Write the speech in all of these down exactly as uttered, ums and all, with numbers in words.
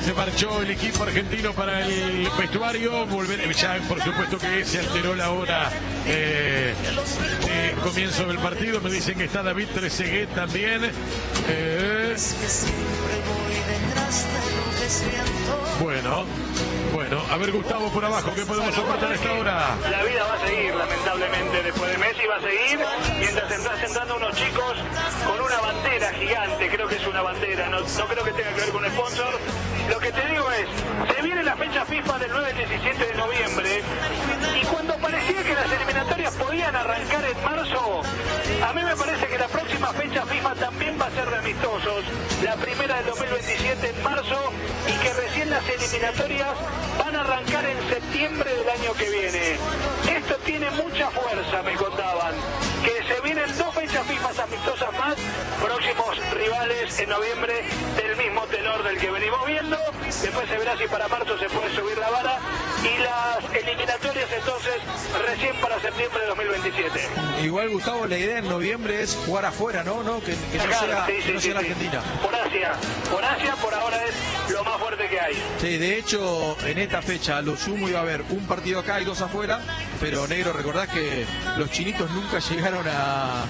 se marchó el equipo argentino para el vestuario. Volver, ya por supuesto que se alteró la hora eh, de comienzo del partido. Me dicen que está David Trezeguet también. Eh, bueno, bueno, a ver Gustavo por abajo, ¿qué podemos aportar a esta hora? La vida va a seguir, lamentablemente, después de Messi va a seguir, mientras están sentando unos chicos con una bandera gigante, creo que es una bandera, no, no creo que tenga que ver con un sponsor. Lo que te digo es, se viene la fecha FIFA del nueve al diecisiete de noviembre, y cuando parecía que las eliminatorias podían arrancar en marzo, a mí me parece que la próxima fecha FIFA también va a ser de amistosos, la primera del dos mil veintisiete en marzo, y que recién las eliminatorias van a arrancar en septiembre del año que viene. Esto tiene mucha fuerza, me contaban, que se vienen dos fechas FIFA amistosas más, próximos rivales en noviembre del mismo tenor del que venimos viendo, después se verá si para marzo se puede subir la vara, y las eliminatorias entonces recién para septiembre de dos mil veintisiete. Igual, Gustavo, la idea en noviembre es jugar afuera, ¿no? ¿No? Que, que no sea, sí, que sí, no sí, sea en sí. Argentina. Por Asia, por Asia por ahora es lo más fuerte que hay. Sí, de hecho, en esta fecha, lo sumo iba a haber un partido acá y dos afuera, pero, negro, recordás que los chinitos nunca llegaron a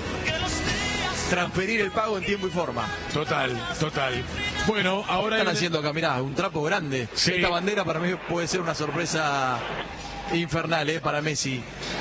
transferir el pago en tiempo y forma. Total, total. Bueno, ahora... Están haciendo acá, mirá, un trapo grande. Sí. Esta bandera para mí puede ser una sorpresa infernal, ¿eh? Para Messi.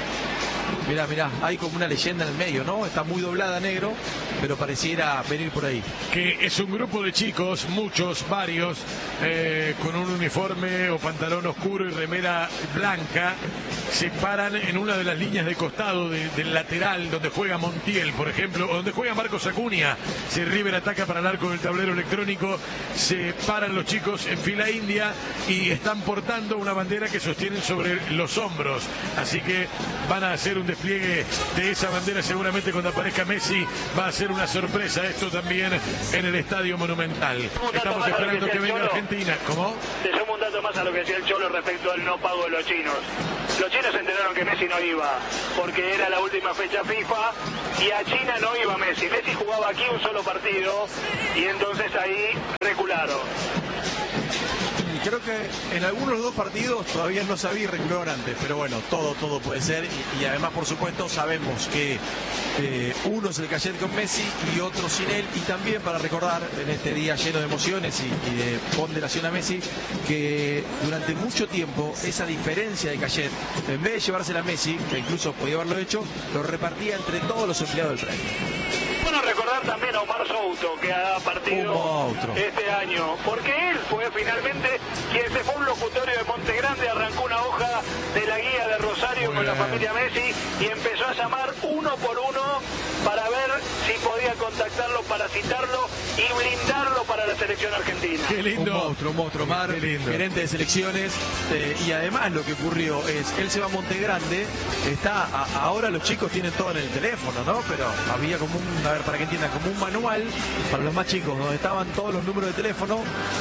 Mirá, mirá, hay como una leyenda en el medio, ¿no? Está muy doblada, negro, pero pareciera venir por ahí. Que es un grupo de chicos, muchos, varios, eh, con un uniforme o pantalón oscuro y remera blanca, se paran en una de las líneas de costado de, del lateral donde juega Montiel, por ejemplo, o donde juega Marcos Acuña. Si River ataca para el arco del tablero electrónico, se paran los chicos en fila india y están portando una bandera que sostienen sobre los hombros. Así que van a hacer un despliegue de esa bandera seguramente cuando aparezca Messi. Va a ser una sorpresa esto también en el Estadio Monumental. Estamos esperando que venga Argentina. ¿Cómo? Te sumo un dato más a lo que decía el Cholo respecto al no pago de los chinos. Los chinos se enteraron que Messi no iba porque era la última fecha FIFA y a China no iba Messi. Messi jugaba aquí un solo partido y entonces ahí recularon. Creo que en algunos dos partidos todavía no sabía y recularon antes, pero bueno, todo, todo puede ser. Y, y además, por supuesto, sabemos que eh, uno es el que ayer con Messi y otro sin él. Y también para recordar, en este día lleno de emociones y, y de ponderación a Messi, que durante mucho tiempo esa diferencia de que ayer, en vez de llevársela a Messi, que incluso podía haberlo hecho, lo repartía entre todos los empleados del premio. Bueno, recordar también a Omar Souto, que ha partido este año, porque él fue finalmente quien se fue a un locutorio de Monte Grande, arrancó una hoja de la guía de Rosario con la familia Messi y empezó a llamar uno por uno para ver si podía contactarlo, para citarlo y blindarlo para la selección argentina. Qué lindo. Un monstruo, un monstruo, Mar, gerente de selecciones. Eh, y además lo que ocurrió es, él se va a Monte Grande, está, a, ahora los chicos tienen todo en el teléfono, ¿no? Pero había como un, a ver, para que entiendan, como un manual para los más chicos, donde estaban todos los números de teléfono,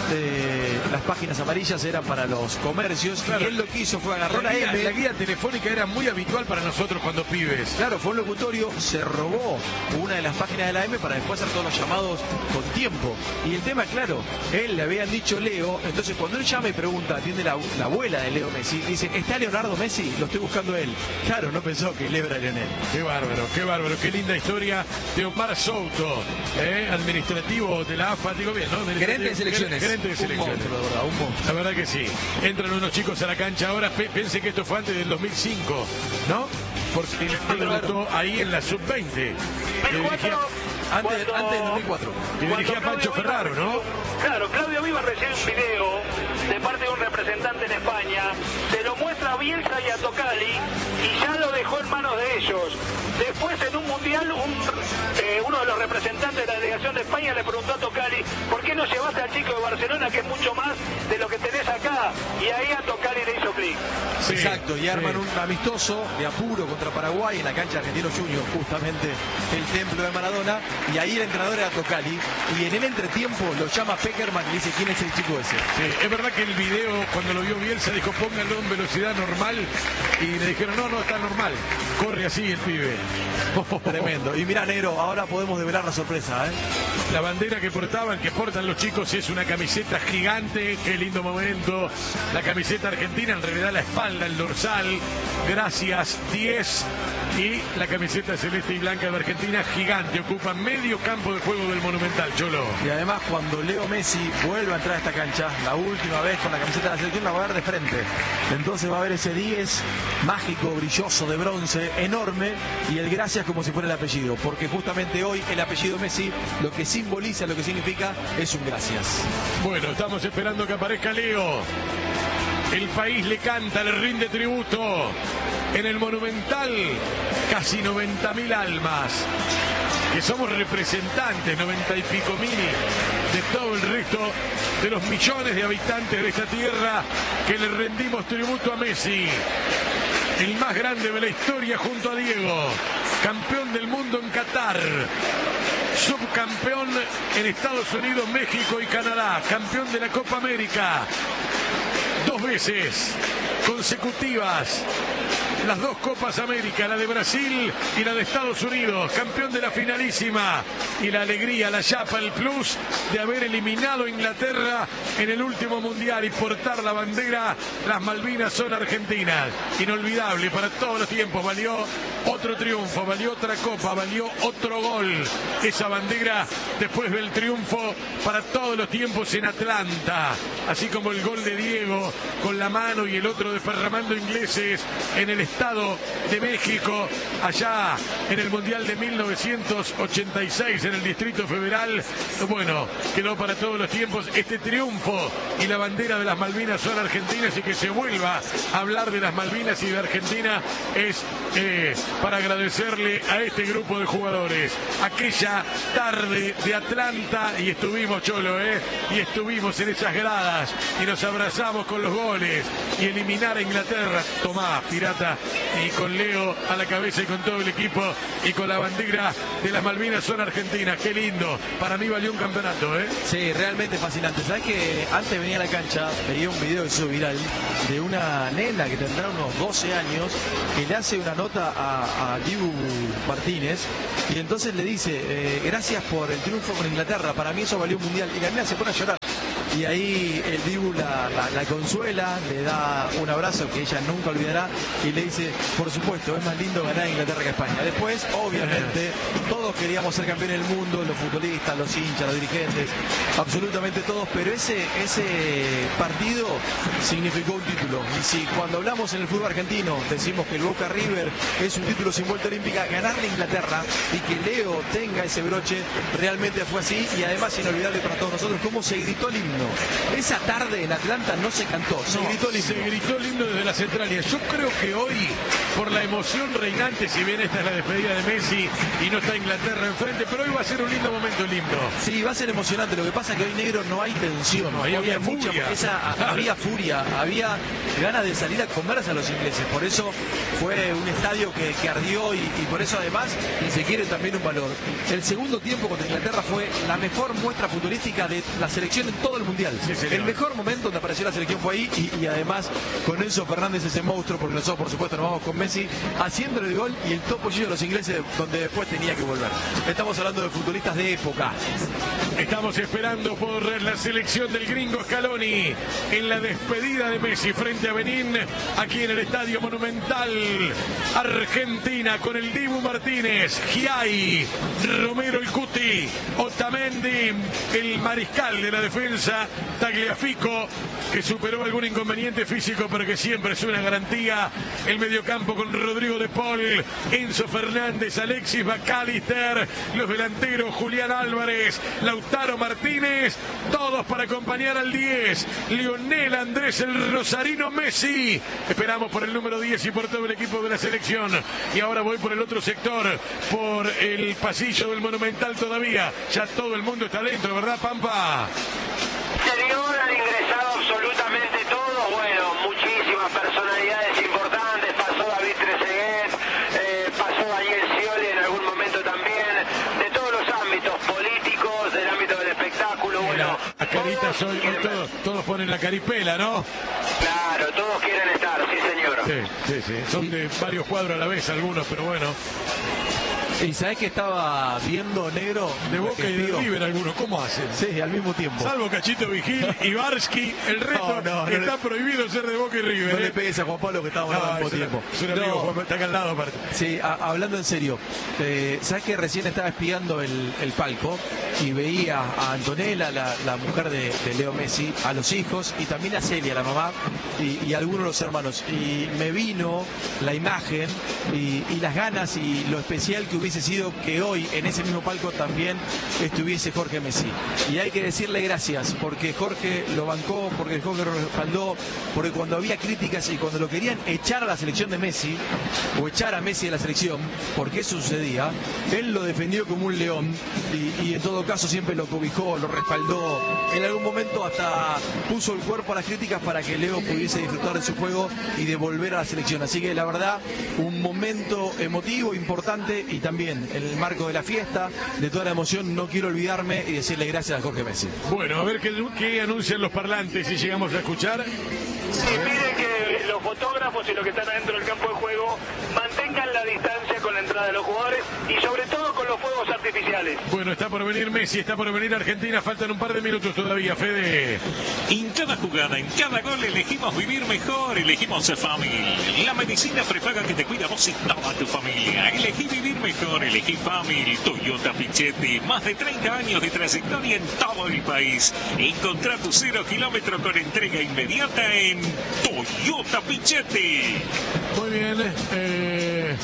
eh, las páginas amarillas eran para los comercios, claro. Y él lo que hizo fue agarrar la la guía, M. la guía telefónica era muy habitual para nosotros cuando pibes. Claro, fue un locutorio, se robó una de las páginas de la M para después hacer todos los llamados con tiempo. Y el tema, claro, él le habían dicho Leo, entonces cuando él llama y pregunta, atiende la, la abuela de Leo Messi, dice, ¿está Leonardo Messi? Lo estoy buscando a él. Claro, no pensó que Leo era Leonel. Qué bárbaro, qué bárbaro, qué linda historia de Omar Souto, ¿eh? Administrativo de la A F A, digo bien, ¿no? Gerente de selecciones. Gerente de selecciones. Un monstruo, de verdad, un monstruo. La verdad que sí. Entran unos chicos a la cancha ahora, pensé que esto fue antes del dos mil cinco, ¿no? Porque él debutó ahí en la sub veinte. Que dirigía, antes, antes del dos mil cuatro. Que dirigía Pancho Ferraro, ¿no? Claro, Claudio Viva recibe un video de parte de un representante en España, se lo muestra a Bielsa y a Tocali y ya lo dejó en manos de ellos. Después en un mundial un, eh, uno de los representantes de la delegación de España le preguntó a Tocali, ¿por qué no llevaste al chico de Barcelona que es mucho más de lo que tenés acá? Y ahí a Tocali le hizo clic. Sí, Sí, exacto, y arman sí. un amistoso de apuro contra Paraguay en la cancha de Argentinos Juniors, justamente el templo de Maradona, y ahí el entrenador era Tocali, y en el entretiempo lo llama Peckerman y le dice quién es el chico ese. Sí, es verdad que el video, cuando lo vio Bielsa, dijo póngalo en velocidad normal, y le dijeron no, no, está normal, corre así el pibe. Tremendo. Y mira, negro, ahora podemos develar la sorpresa, ¿eh? La bandera que portaban, que portan los chicos, es una camiseta gigante. Qué lindo momento. La camiseta argentina, en realidad la espalda, el dorsal. Gracias, diez. Y la camiseta celeste y blanca de Argentina, gigante. Ocupa medio campo de juego del Monumental, Cholo. Y además, cuando Leo Messi vuelva a entrar a esta cancha, la última vez con la camiseta de la selección, la va a ver de frente. Entonces va a ver ese diez mágico, brilloso, de bronce, enorme, y el gracias como si fuera el apellido. Porque justamente hoy el apellido Messi, lo que simboliza, lo que significa, es un gracias. Bueno, estamos esperando que aparezca Leo. El país le canta, le rinde tributo. En el Monumental, casi noventa mil almas, que somos representantes, noventa y pico mil, de todo el resto de los millones de habitantes de esta tierra, que le rendimos tributo a Messi, el más grande de la historia junto a Diego, campeón del mundo en Qatar, subcampeón en Estados Unidos, México y Canadá, campeón de la Copa América, dos veces consecutivas, las dos Copas América, la de Brasil y la de Estados Unidos, campeón de la finalísima, y la alegría, la chapa, el plus de haber eliminado a Inglaterra en el último mundial y portar la bandera. Las Malvinas son argentinas, inolvidable para todos los tiempos. Valió otro triunfo, valió otra copa, valió otro gol, esa bandera después del triunfo para todos los tiempos en Atlanta, así como el gol de Diego con la mano y el otro de Ferramando Ingleses en el Estado de México, allá en el Mundial de mil novecientos ochenta y seis en el Distrito Federal. Bueno, quedó para todos los tiempos este triunfo, y la bandera de las Malvinas son argentinas, y que se vuelva a hablar de las Malvinas y de Argentina es eh, para agradecerle a este grupo de jugadores. Aquella tarde de Atlanta, y estuvimos, Cholo, eh, y estuvimos en esas gradas y nos abrazamos con los goles y eliminar a Inglaterra. Tomá, pirata, y con Leo a la cabeza y con todo el equipo y con la bandera de las Malvinas son argentinas. Qué lindo, para mí valió un campeonato, ¿eh? Sí, realmente fascinante. ¿Sabes que antes venía a la cancha, veía un video que se hizo viral de una nena que tendrá unos doce años, que le hace una nota a, a Dibu Martínez, y entonces le dice, eh, gracias por el triunfo con Inglaterra, para mí eso valió un mundial, y la nena se pone a llorar. Y ahí el Dibu la, la, la consuela, le da un abrazo que ella nunca olvidará, y le dice, por supuesto, es más lindo ganar Inglaterra que España. Después, obviamente, todos queríamos ser campeones del mundo, los futbolistas, los hinchas, los dirigentes, absolutamente todos, pero ese, ese partido significó un título. Y si cuando hablamos en el fútbol argentino decimos que el Boca River es un título sin vuelta olímpica, ganarle a Inglaterra y que Leo tenga ese broche, realmente fue así, y además inolvidable para todos nosotros cómo se gritó el himno. Esa tarde en Atlanta no se cantó, se No, gritó lindo. Se gritó lindo desde la centralía. Yo creo que hoy, por la emoción reinante, si bien esta es la despedida de Messi y no está Inglaterra enfrente, pero hoy va a ser un lindo momento lindo. Sí, va a ser emocionante. Lo que pasa es que hoy, negro, no hay tensión. No, ahí había mucha, furia. esa, había furia, había ganas de salir a comerse a los ingleses. Por eso fue un estadio que, que ardió, y, y por eso además, y se quiere también un valor. El segundo tiempo contra Inglaterra fue la mejor muestra futbolística de la selección en todo el mundial. Sí, el mejor momento donde apareció la selección fue ahí, y, y además con Enzo Fernández, ese monstruo, porque nosotros por supuesto nos vamos con Messi, haciéndole el gol, y el topollillo de los ingleses donde después tenía que volver. Estamos hablando de futbolistas de época. Estamos esperando por la selección del gringo Scaloni en la despedida de Messi frente a Benín, aquí en el Estadio Monumental. Argentina con el Dibu Martínez, Giai, Romero el Cuti, Otamendi, el mariscal de la defensa, Tagliafico, que superó algún inconveniente físico pero que siempre es una garantía. El mediocampo con Rodrigo de Paul, Enzo Fernández, Alexis McAllister, los delanteros Julián Álvarez, Lautaro Martínez, todos para acompañar al diez, Lionel Andrés el Rosarino Messi. Esperamos por el número diez y por todo el equipo de la selección. Y ahora voy por el otro sector, por el pasillo del Monumental todavía. Ya todo el mundo está dentro, ¿verdad, Pampa? Señor, han ingresado absolutamente todos, bueno, muchísimas personalidades fiestas hoy, hoy todos, todos ponen la caripela, ¿no? Claro, todos quieren estar, sí señor. Sí, sí, sí. Son de varios cuadros a la vez algunos, pero bueno. Y sabés que estaba viendo, negro, de Boca y de River algunos, ¿cómo hacen? Sí, al mismo tiempo. Salvo Cachito Vigil y Barsky, el resto no, no, está no, prohibido ser de Boca y River. No ¿eh? le pegues a Juan Pablo que estamos hablando al mismo tiempo. Es un amigo, Juan, está acá al lado aparte. Sí, a, hablando en serio, eh, sabés que recién estaba espiando el, el palco y veía a Antonella, la, la mujer de, de Leo Messi, a los hijos y también a Celia, la mamá, y, y a algunos de los hermanos. Y me vino la imagen y, y las ganas y lo especial que hubiese sido que hoy en ese mismo palco también estuviese Jorge Messi. Y hay que decirle gracias porque Jorge lo bancó, porque Jorge lo respaldó, porque cuando había críticas y cuando lo querían echar a la selección de Messi o echar a Messi de la selección, porque eso sucedía, él lo defendió como un león y, y en todo caso siempre lo cobijó, lo respaldó. En algún momento hasta puso el cuerpo a las críticas para que Leo pudiese disfrutar de su juego y de volver a la selección. Así que la verdad, un momento emotivo, importante y también en el marco de la fiesta, de toda la emoción, no quiero olvidarme y decirle gracias a Jorge Messi. Bueno, a ver qué, qué anuncian los parlantes si llegamos a escuchar. Sí, pide que los fotógrafos y los que están adentro del campo de juego mantengan la distancia con la entrada de los jugadores y sobre todo con los fuegos artificiales. Bueno, está por venir Messi, está por venir Argentina, faltan un par de minutos todavía, Fede. En cada jugada, en cada gol elegimos vivir mejor, elegimos Family. La medicina prepaga que te cuida vos y toda tu familia. Elegí vivir mejor, elegí Family. Toyota Pichetti, más de treinta años de trayectoria en todo el país. Encontrá tu cero kilómetro con entrega inmediata en Toyota Pichetti. Muy bien. Eh...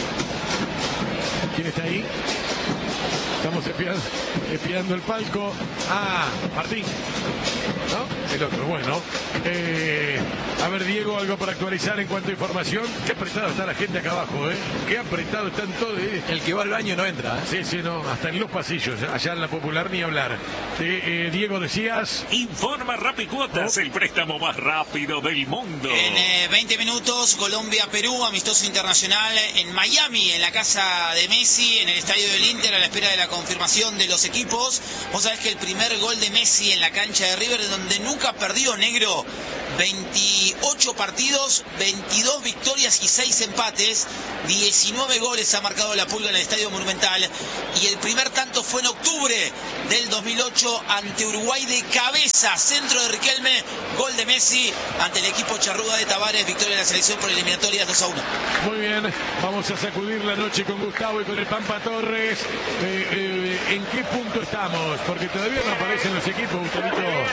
¿Quién está ahí? Estamos espiando, espiando el palco. Ah, Martín. ¿No? El otro, bueno. Eh, a ver, Diego, algo para actualizar en cuanto a información. Qué apretado está la gente acá abajo, ¿eh? Qué apretado están todos. ¿eh? El que va al baño no entra, ¿eh? Sí, sí, no. Hasta en los pasillos, allá en la Popular ni hablar. Eh, eh, Diego, decías. Informa Rapicuotas, oh. el préstamo más rápido del mundo. En eh, veinte minutos, Colombia-Perú, amistoso internacional en Miami, en la casa de Messi, en el estadio del Inter, a la espera de la confirmación de los equipos. Vos sabés que el primer gol de Messi en la cancha de River, donde nunca perdió, negro, veintiocho partidos, veintidós victorias y seis empates, diecinueve goles ha marcado la Pulga en el Estadio Monumental y el primer tanto fue en octubre del dos mil ocho ante Uruguay de cabeza, centro de Riquelme, gol de Messi ante el equipo charruga de Tavares, victoria de la selección por eliminatoria dos a uno. Muy bien, vamos a sacudir la noche con Gustavo y con el Pampa Torres. Eh, eh, ¿En qué punto estamos? Porque todavía no aparecen los equipos, Gustavito.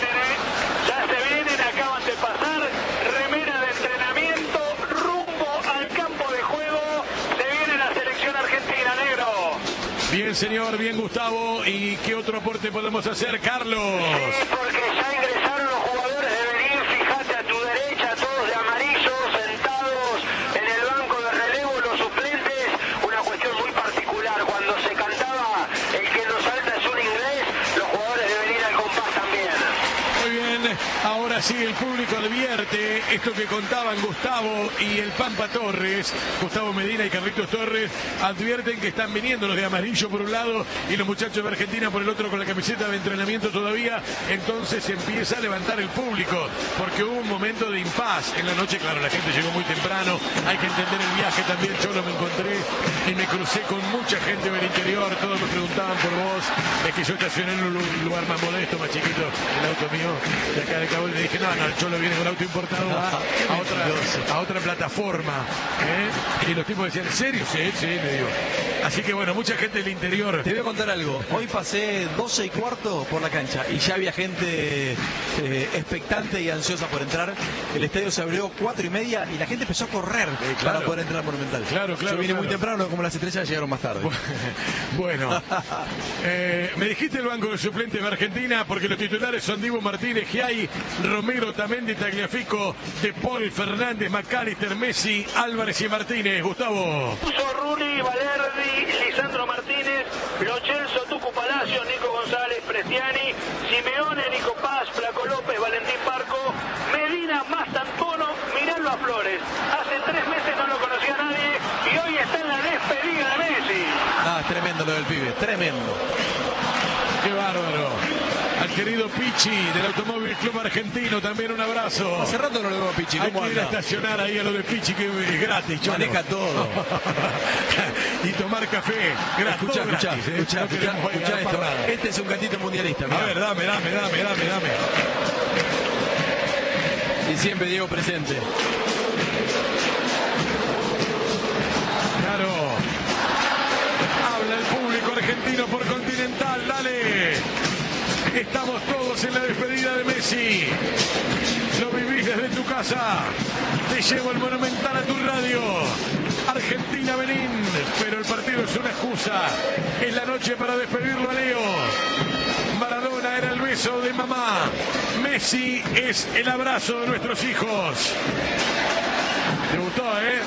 Ya se vienen, acaban de pasar, remera de entrenamiento, rumbo al campo de juego, se viene la selección argentina, negro. Bien, señor, bien, Gustavo. ¿Y qué otro aporte podemos hacer, Carlos? Sí, porque ya ingresaron los jugadores de Benín, fíjate a tu derecha, todos de amarillo, sentados en el banco de relevo, los suplentes, una cuestión muy particular, cuando se cantaba el que nos salta es un inglés, los jugadores de Benín al compás también. Muy bien, ahora sí el público advierte esto que contaban Gustavo y el Pampa Torres, Gustavo Medina y Carlitos Torres, advierten que están viniendo los de amarillo por un lado y los muchachos de Argentina por el otro con la camiseta de entrenamiento todavía, entonces se empieza a levantar el público, porque hubo un momento de impas en la noche, claro, la gente llegó muy temprano, hay que entender el viaje también, yo lo me encontré y me crucé con mucha gente del interior, todos me preguntaban por vos, es que yo estacioné en un lugar más modesto, más chiquito, el auto mío de acá de Cabo, y le dije, no, no, el Cholo viene con auto importado a, a, otra, a otra plataforma, ¿eh? Y los tipos decían, ¿en serio? Sí, sí, me digo. Así que bueno, mucha gente del interior. Te voy a contar algo. Hoy pasé doce y cuarto por la cancha y ya había gente eh, expectante y ansiosa por entrar. El estadio se abrió cuatro y media y la gente empezó a correr eh, claro. para poder entrar al Monumental. Claro, claro. Yo vine claro. muy temprano, como las estrellas llegaron más tarde. Bueno, eh, me dijiste el banco de suplentes de Argentina porque los titulares son Dibu Martínez, Giai, Romero, Tamendi, Tagliafico, De Paul, Fernández, McAllister, Messi, Álvarez y Martínez. Gustavo. Puso Rulli, Valerdi, Lisandro Martínez, Lo Celso, Tucu Palacio, Nico González, Prestiani, Simeone, Nico Paz, Flaco López, Valentín Parco, Medina, Mastantuono, miralo a Flores. Hace tres meses no lo conocía nadie y hoy está en la despedida de Messi. Ah, es tremendo lo del pibe, tremendo. Qué bárbaro. Al querido Pichi del Automóvil Club Argentino, también un abrazo. Hace rato no lo veo a Pichi. Hay ¿Cómo que ir a anda? estacionar ahí a lo de Pichi, que es gratis. Cholo. Maneja todo. Y tomar café. Gratis. Escuchá, todo escuchá, gratis, ¿eh? escuchá, No escuchá, queremos escuchá ganar esto. nada. Este es un cantito mundialista. Mirá. A ver, dame, dame, dame, dame, dame. Y siempre Diego presente. Claro. Habla el público argentino por Continental, dale. Estamos todos en la despedida de Messi. Lo vivís desde tu casa. Te llevo el Monumental a tu radio. Argentina, Benín. Pero el partido es una excusa. Es la noche para despedirlo a Leo. Maradona era el beso de mamá. Messi es el abrazo de nuestros hijos. ¿Te gustó, eh?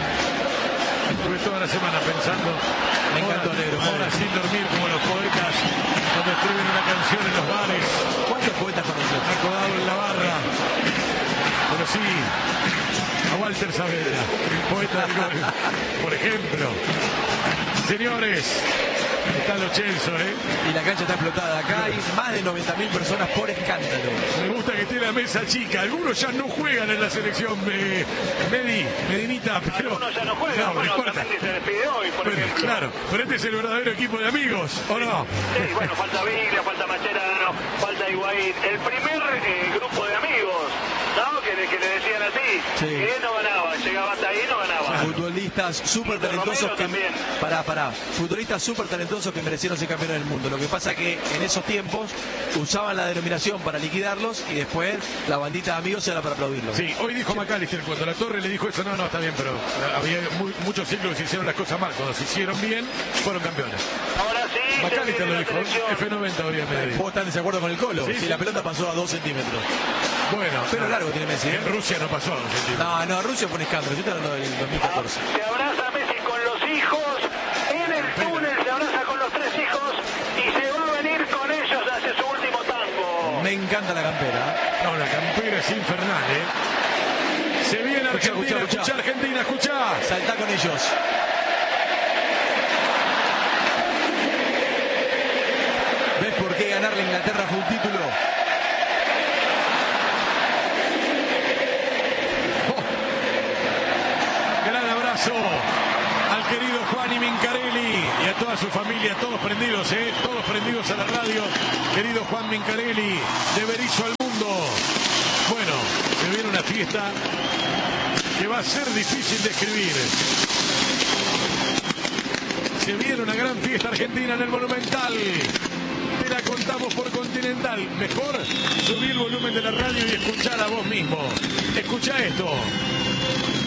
Estuve toda la semana pensando. Me encantó, horas, negro. horas sin dormir, como los poetas cuando escriben una canción en los bares. ¿Cuántos poetas conoces? Acodado en la barra. Pero sí, a Walter Saavedra, el poeta del gol, por ejemplo. Señores, están los Chelsea, ¿eh? Y la cancha está explotada. Acá hay más de noventa mil personas por escándalo. Me gusta que esté la mesa chica. Algunos ya no juegan en la selección, eh, Medi, Medinita, pero... Algunos ya no juegan, No, bueno, importa. Otamendi se despide hoy, por Pero, ejemplo. claro, pero este es el verdadero equipo de amigos, ¿o no? Sí, bueno, falta Viglia, falta Mascherano, falta Higuaín. El primer eh, grupo de amigos, ¿no? Que, le- que le decían así, Sí. que no ganaba, llegaba hasta ahí y no ganaba. Futbolistas súper talentosos Romero que... también. Pará, pará. Futbolistas súper talentosos que merecieron ser campeones del mundo. Lo que pasa que en esos tiempos usaban la denominación para liquidarlos y después la bandita de amigos era para aplaudirlos. Sí, hoy dijo McAllister, cuando la Torre le dijo eso, no, no, está bien, pero había muy- muchos siglos que se hicieron las cosas mal. Cuando se hicieron bien, fueron campeones. Ahora sí, se McAllister viene lo la dijo, selección. F noventa hoy en Medellín. ¿Vos estás en desacuerdo con el Colo? Sí, si sí. la pelota pasó a dos centímetros. Bueno, Pero no, largo tiene Messi, ¿eh? en Rusia no pasó, no sé, tipo. No, no, Rusia fue un escándalo. Yo estoy hablando del dos mil catorce. Se abraza Messi con los hijos, en el túnel se abraza con los tres hijos y se va a venir con ellos hacia su último tango. Me encanta la campera. No, la campera es infernal, ¿eh? Se viene Escuchá, Argentina, escuchá, escucha escuchá. Argentina, escucha. Saltá con ellos. ¿Ves por qué ganarle a Inglaterra fue un título? Gran abrazo al querido Juan y Mincarelli y a toda su familia, todos prendidos, ¿eh? Todos prendidos a la radio. Querido Juan Mincarelli, de Berizo al mundo. Bueno, se viene una fiesta que va a ser difícil de escribir. Se viene una gran fiesta argentina en el Monumental. Te la contamos por Continental. Mejor subir el volumen de la radio y escuchar a vos mismo. Escucha esto.